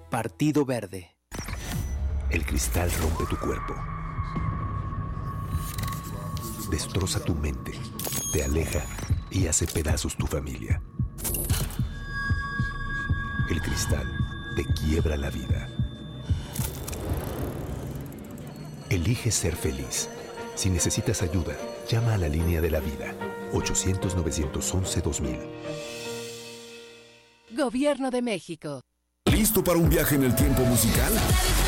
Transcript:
Partido Verde. El cristal rompe tu cuerpo. Destroza tu mente, te aleja y hace pedazos tu familia. El cristal te quiebra la vida. Elige ser feliz. Si necesitas ayuda, llama a la línea de la vida. 800-911-2000. Gobierno de México. ¿Listo para un viaje en el tiempo musical?